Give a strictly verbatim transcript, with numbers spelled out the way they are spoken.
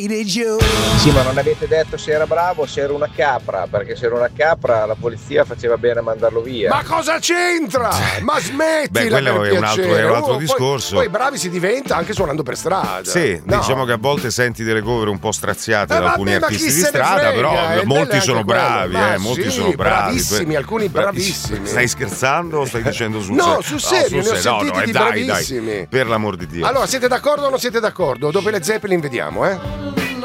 Sì, ma non avete detto se era bravo o se era una capra, perché se era una capra la polizia faceva bene a mandarlo via. Ma cosa c'entra? Ma smettila. Beh, quello per è un altro, piacere. è un altro Oh, discorso. Poi, poi bravi si diventa anche suonando per strada. Sì, No. diciamo che a volte senti delle cover un po' straziate Eh, da alcuni vabbè, ma artisti chi di se ne strada, frega, però è bello molti anche sono quello. bravi, Ma eh, molti sì, sono bravi. bravissimi, alcuni bravissimi. Stai scherzando o stai dicendo sul No, serio? sul serio, sul ne ho serio. sentiti no, no, di eh, dai, bravissimi. dai, per l'amor di Dio. Allora, siete d'accordo o non siete d'accordo? Dopo le Zeppelin vediamo, eh?